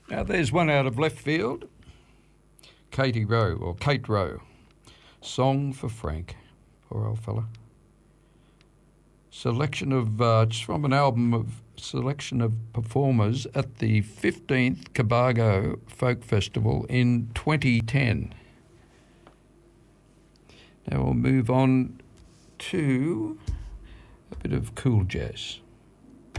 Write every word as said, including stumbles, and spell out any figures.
Now there's one out of left field. Katie Rowe, or Kate Rowe. Song for Frank. Poor old fella. Selection of, uh, it's from an album of selection of performers at the fifteenth Cobargo Folk Festival in twenty ten. Now we'll move on to a bit of cool jazz.